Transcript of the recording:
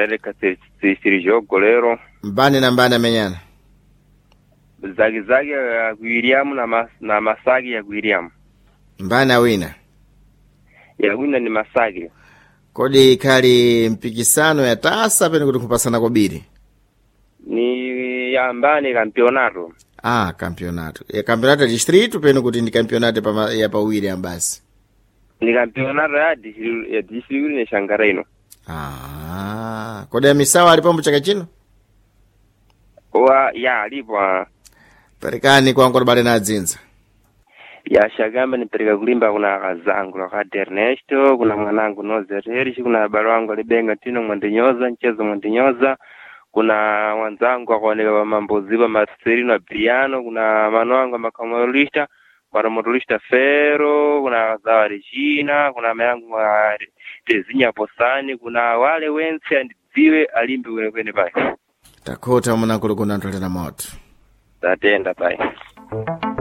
leka siri golero. Mbani na mbani amenyana. Zagi ya William na Masagi ya William. Mbani awina. Ya wina ni Masagi. Kodi kali mpikisano ya tasa pene kuti kupasana kwa biri. Ni ya mbani campionato. Campionato. Ya campionato ya distrito pene kuti ni campionato ya pa William basi. Ni campionato ya distrito ni Shangareno. Kodi ya misawa alipambo chaka chino? Ya alipo. Perikani kwa nkoro bale na adzinza. Ya Shagamba nipeleka kulimba kuna kazangu wakati Ernesto, kuna mwanangu Nozerishi, kuna balo wangu alibenga tino Mwandenyoza, mchezo Mwandenyoza, kuna wanzangu wakoneka mambo ziba Marcelino Adriano, kuna mano wangu makamorolista, maromorolista Fero, kuna Zawa Regina, kuna mayangu wa Tezinya Posani, kuna wale wense andiziwe alimbi kwene pai. Takota mwanakulu kuna ntole na moto. Tatenda pai.